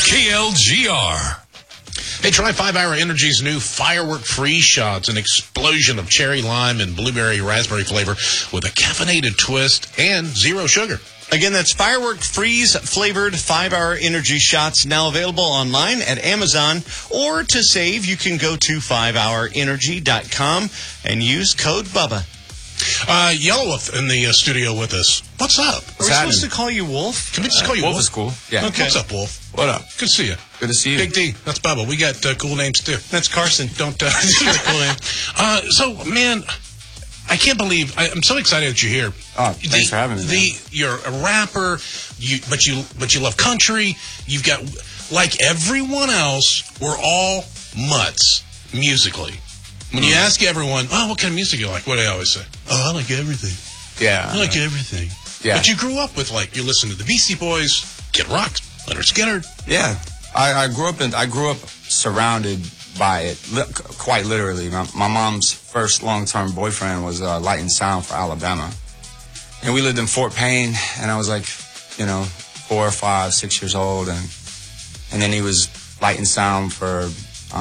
KLGR. Hey, try 5 Hour Energy's new Firework Freeze Shot. It's an explosion of cherry, lime, and blueberry raspberry flavor with a caffeinated twist and zero sugar. Again, that's Firework Freeze-flavored 5-Hour Energy Shots, now available online at Amazon. Or to save, you can go to 5hourenergy.com and use code BUBBA. Yellow Wolf in the studio with us. What's up? Are we supposed to call you Wolf? Can we just call you Wolf? Wolf? Is cool. Yeah. Okay. What's up, Wolf? What up? Good to see you. Good to see you. Big D. That's Bubba. We got cool names, too. That's Carson. Don't cool name. So, man, I can't believe I'm so excited that you're here. Oh, thanks for having me. Man. You're a rapper, but you love country. You've got, like everyone else, we're all mutts musically. When you ask everyone, what kind of music you like? What do they always say? I like everything. Yeah. I like everything. Yeah. But you grew up with, you listen to the Beastie Boys, Kid Rock, Leonard Skinner. Yeah. I grew up surrounded by it, quite literally. My mom's first long-term boyfriend was Light and Sound for Alabama. And we lived in Fort Payne, and I was 4 or 5, 6 years old, and then he was Light and Sound for,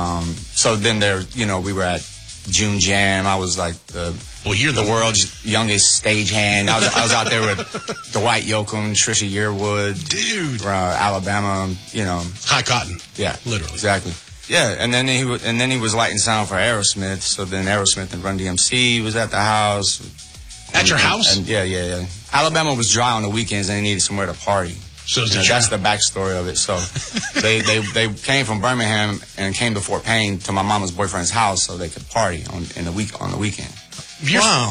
so then we were at June Jam. I was the world's youngest stagehand. I was out there with Dwight Yoakam, Trisha Yearwood, dude, Alabama. High cotton. Yeah, literally, exactly. Yeah, and then he was Light and Sound for Aerosmith. So then Aerosmith and Run DMC was at the house. At your house? And yeah. Alabama was dry on the weekends, and they needed somewhere to party. So that's the backstory of it. So they came from Birmingham and came to Fort Payne to my mama's boyfriend's house so they could party on the weekend. Wow.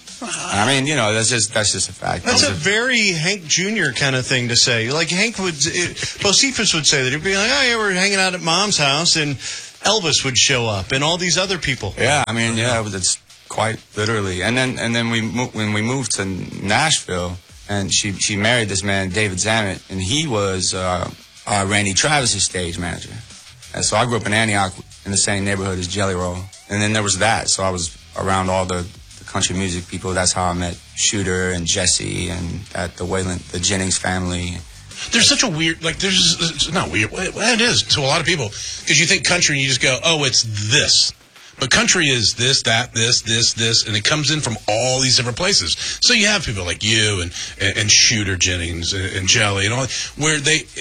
I mean, that's just a fact. That's a very Hank Jr. kind of thing to say. Like Hank Bocephus would say that. He'd be like, oh yeah, we're hanging out at Mom's house, and Elvis would show up, and all these other people. Yeah, I mean, it's quite literally. And then when we moved to Nashville, and she married this man, David Zammit, and he was Randy Travis's stage manager. And so I grew up in Antioch in the same neighborhood as Jelly Roll. And then there was that, so I was around all the country music people. That's how I met Shooter and Jesse and the Jennings family. There's such a weird, it's not weird. Well, it is to a lot of people. Because you think country and you just go, it's this. But country is this, that, this, and it comes in from all these different places. So you have people like you and Shooter Jennings and Jelly and all, where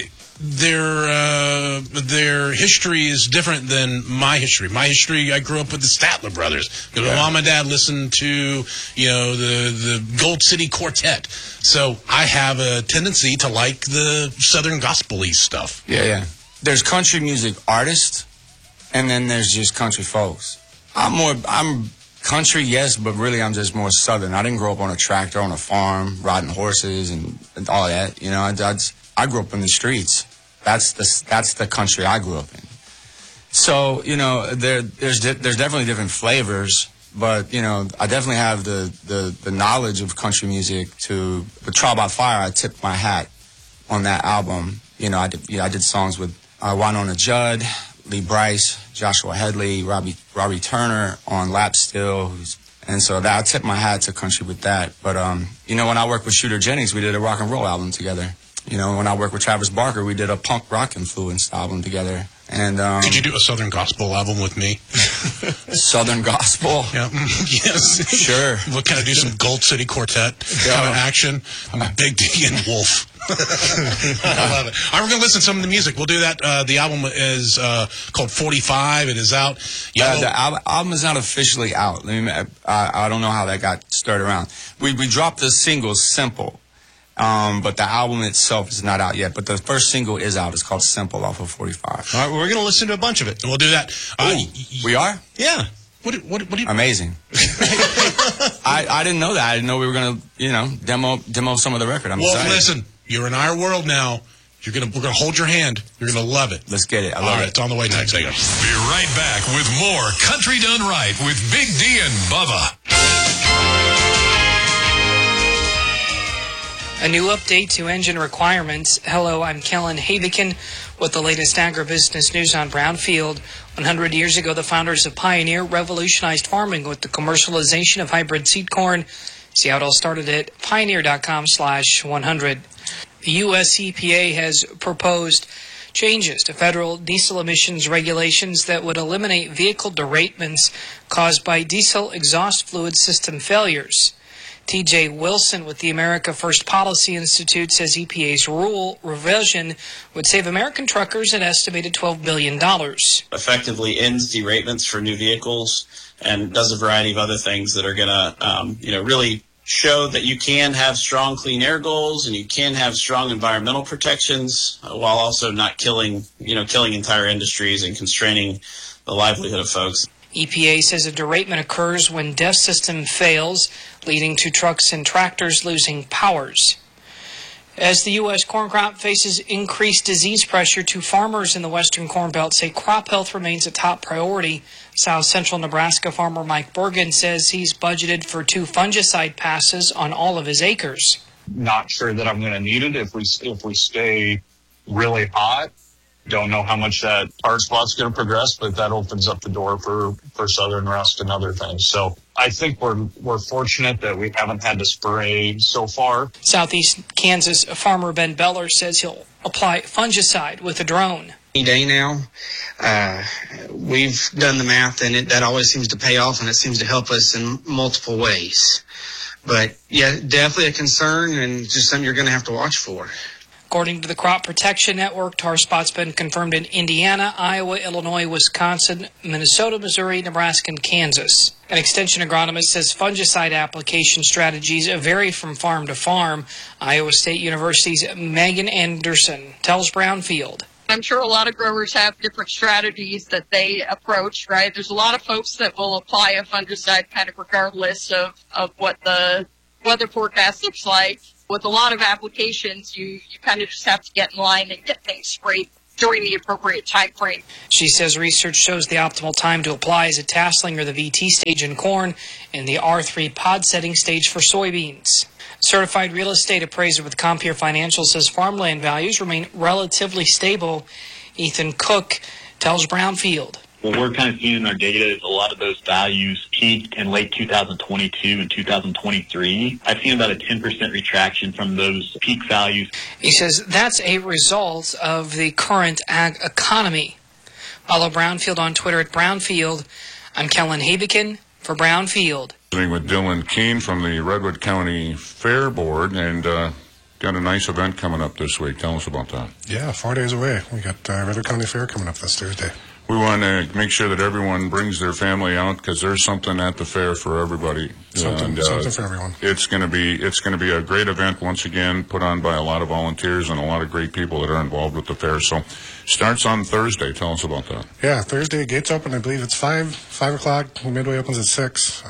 their history is different than my history. My history, I grew up with the Statler Brothers. Because my mom and dad listened to, the Gold City Quartet. So I have a tendency to like the Southern gospel-y stuff. Yeah. There's country music artists, and then there's just country folks. I'm country, yes, but really I'm just more Southern. I didn't grow up on a tractor, on a farm, riding horses and all that. I grew up in the streets. That's the country I grew up in. So, there's definitely different flavors, but, I definitely have the knowledge of country music to, with Trial by Fire, I tipped my hat on that album. I did songs with Winona Judd, Lee Brice, Joshua Headley, Robbie Turner on Lap Still, and so I tipped my hat to country with that. But when I worked with Shooter Jennings, we did a rock and roll album together. When I worked with Travis Barker, we did a punk rock influenced album together. And could you do a Southern gospel album with me? Southern gospel? Yeah. Yes. Sure. We'll kind of do some Gold City Quartet kind of action. I'm a Big D and Wolf. I love it. All right, we're going to listen to some of the music. We'll do that. The album is called 45. It is out. The album is not officially out. I don't know how that got stirred around. We dropped the single, Simple. But the album itself is not out yet. But the first single is out. It's called Simple off of 45. All right, well, we're going to listen to a bunch of it. We'll do that. We are? Yeah. What do you... Amazing. I didn't know that. I didn't know we were going to, demo some of the record. I'm excited. Listen, you're in our world now. We're gonna hold your hand. You're gonna love it. Let's get it. I love it. It's on the way next. Hang on. We're right back with more Country Done Right with Big D and Bubba. A new update to engine requirements. Hello, I'm Kellen Havikin with the latest agribusiness news on Brownfield. 100 years ago, the founders of Pioneer revolutionized farming with the commercialization of hybrid seed corn. See how it all started at pioneer.com/100. The U.S. EPA has proposed changes to federal diesel emissions regulations that would eliminate vehicle derailments caused by diesel exhaust fluid system failures. T.J. Wilson with the America First Policy Institute says EPA's rule revision would save American truckers an estimated $12 billion. Effectively ends derailments for new vehicles and does a variety of other things that are going to, really show that you can have strong clean air goals and you can have strong environmental protections while also not killing entire industries and constraining the livelihood of folks. EPA says a derailment occurs when DEF system fails, leading to trucks and tractors losing powers. As the U.S. corn crop faces increased disease pressure, to farmers in the western Corn Belt say crop health remains a top priority. South Central Nebraska farmer Mike Bergen says he's budgeted for 2 fungicide passes on all of his acres. Not sure that I'm going to need it if we stay really hot. Don't know how much that hard spot's going to progress, but that opens up the door for southern rust and other things. So I think we're fortunate that we haven't had to spray so far. Southeast Kansas farmer Ben Beller says he'll apply fungicide with a drone. Any day now, we've done the math, and that always seems to pay off, and it seems to help us in multiple ways. But yeah, definitely a concern and just something you're going to have to watch for. According to the Crop Protection Network, tar spot's been confirmed in Indiana, Iowa, Illinois, Wisconsin, Minnesota, Missouri, Nebraska, and Kansas. An extension agronomist says fungicide application strategies vary from farm to farm. Iowa State University's Megan Anderson tells Brownfield. I'm sure a lot of growers have different strategies that they approach, right? There's a lot of folks that will apply a fungicide kind of regardless of what the weather forecast looks like. With a lot of applications, you kind of just have to get in line and get things sprayed during the appropriate time frame. She says research shows the optimal time to apply is a tasseling or the VT stage in corn and the R3 pod setting stage for soybeans. Certified real estate appraiser with Compeer Financial says farmland values remain relatively stable. Ethan Cook tells Brownfield. What we're kind of seeing in our data is a lot of those values peaked in late 2022 and 2023. I've seen about a 10% retraction from those peak values. He says that's a result of the current ag economy. Follow Brownfield on Twitter at Brownfield. I'm Kellen Havikin for Brownfield. With Dylan Keene from the Redwood County Fair Board, and got a nice event coming up this week. Tell us about that. Yeah, 4 days away. We got Redwood County Fair coming up this Thursday. We want to make sure that everyone brings their family out because there's something at the fair for everybody. Something for everyone. It's going to be a great event once again, put on by a lot of volunteers and a lot of great people that are involved with the fair. So, starts on Thursday. Tell us about that. Yeah, Thursday gates open. I believe it's 5 o'clock. Midway opens at 6.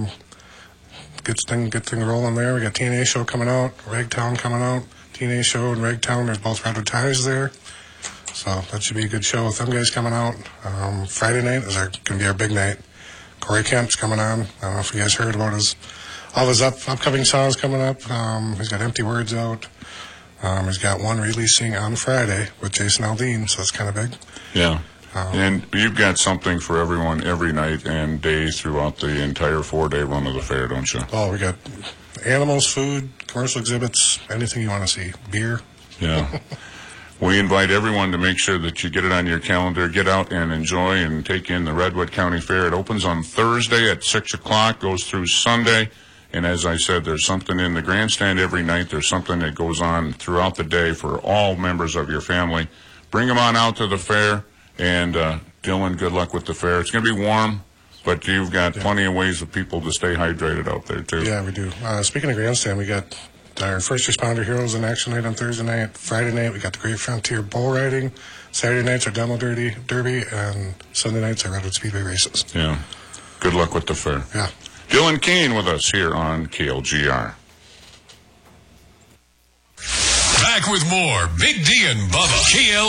Good thing rolling there. We got TNA show coming out, Ragtown coming out. TNA show and Ragtown. There's both Redwood Ties there. So that should be a good show with them guys coming out. Friday night is going to be our big night. Corey Kemp's coming on. I don't know if you guys heard about all his upcoming songs coming up. He's got Empty Words out. He's got one releasing on Friday with Jason Aldean, so that's kind of big. Yeah. And you've got something for everyone every night and day throughout the entire 4-day run of the fair, don't you? Oh, we got animals, food, commercial exhibits, anything you want to see. Beer. Yeah. We invite everyone to make sure that you get it on your calendar. Get out and enjoy and take in the Redwood County Fair. It opens on Thursday at 6 o'clock, goes through Sunday. And as I said, there's something in the grandstand every night. There's something that goes on throughout the day for all members of your family. Bring them on out to the fair. And, Dylan, good luck with the fair. It's going to be warm, but you've got plenty of ways for people to stay hydrated out there, too. Yeah, we do. Speaking of grandstand, we got our First Responder Heroes in Action night on Thursday night. Friday night, we got the Great Frontier Bull Riding. Saturday nights are Demo Derby, and Sunday nights are Redwood Speedway races. Yeah. Good luck with the fair. Yeah. Dylan Keene with us here on KLGR. Back with more Big D and Bubba. KL